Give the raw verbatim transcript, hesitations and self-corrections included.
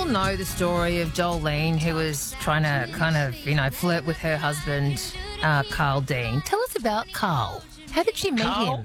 all know the story of Jolene, who was trying to kind of, you know, flirt with her husband, uh, Carl Dean. Tell us about Carl. How did she meet Carl? him?